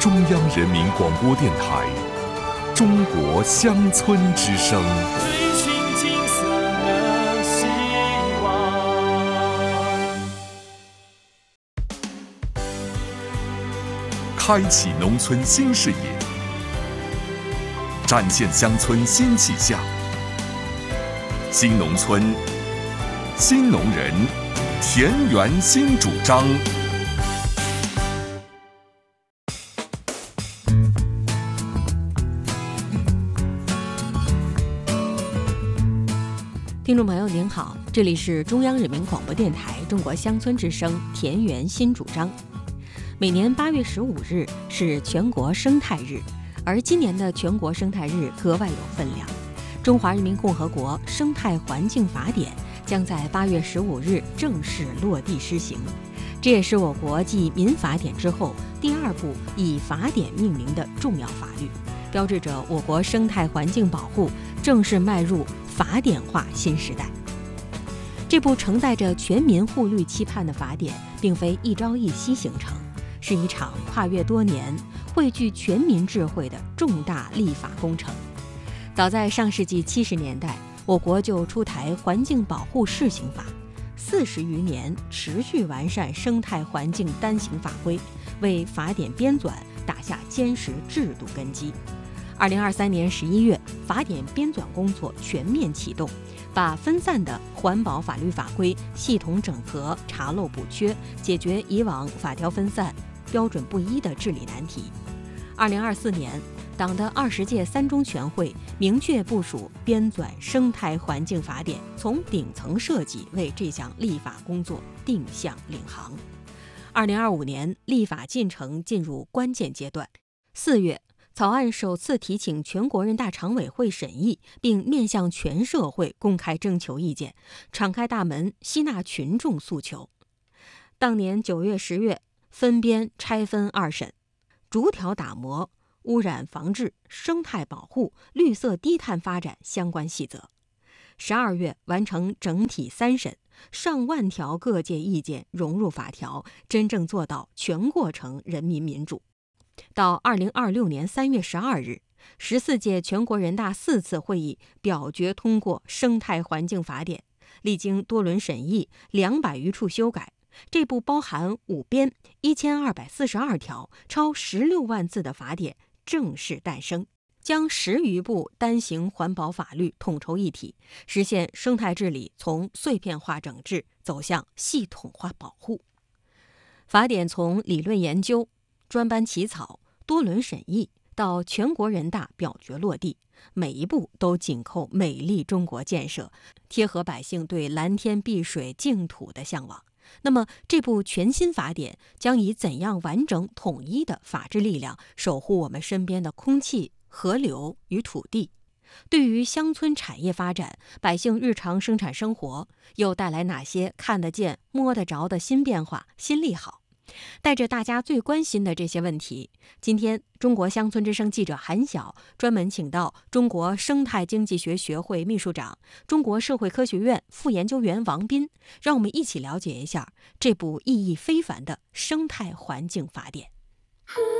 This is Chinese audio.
中央人民广播电台中国乡村之声。 追寻金色的希望， 开启农村新视野，展现乡村新气象。新农村，新农人，田园新主张。 听众朋友您好，这里是中央人民广播电台中国乡村之声田园新主张。每年8月15日是全国生态日，而今年的全国生态日格外有分量。中华人民共和国生态环境法典将在8月15日正式落地施行，这也是我国继民法典之后第二部以法典命名的重要法律，标志着我国生态环境保护正式迈入法典化新时代。这部承载着全民护绿期盼的法典，并非一朝一夕形成，是一场跨越多年、汇聚全民智慧的重大立法工程。早在上世纪70年代，我国就出台《环境保护试行法》，40余年持续完善生态环境单行法规，为法典编纂打下坚实制度根基。2023年11月，法典编纂工作全面启动，把分散的环保法律法规系统整合，查漏补缺，解决以往法条分散、标准不一的治理难题。2024年，党的20届3中全会明确部署编纂生态环境法典，从顶层设计为这项立法工作定向领航。2025年，立法进程进入关键阶段。4月，草案首次提请全国人大常委会审议，并面向全社会公开征求意见，敞开大门吸纳群众诉求。当年9月、10月分编拆分2审，逐条打磨污染防治、生态保护、绿色低碳发展相关细则。12月完成整体3审，上万条各界意见融入法条，真正做到全过程人民民主。到2026年3月12日，14届全国人大4次会议表决通过生态环境法典，历经多轮审议，200余处修改，这部包含5编、1242条、超16万字的法典正式诞生，将10余部单行环保法律统筹一体，实现生态治理从碎片化整治走向系统化保护。法典从理论研究、专班起草、多轮审议到全国人大表决落地，每一步都紧扣美丽中国建设，贴合百姓对蓝天碧水净土的向往。那么，这部全新法典将以怎样完整统一的法治力量守护我们身边的空气、河流与土地？对于乡村产业发展、百姓日常生产生活，又带来哪些看得见、摸得着的新变化、新利好？带着大家最关心的这些问题，今天中国乡村之声记者韩晓专门请到中国生态经济学学会秘书长、中国社会科学院副研究员王斌，让我们一起了解一下这部意义非凡的生态环境法典。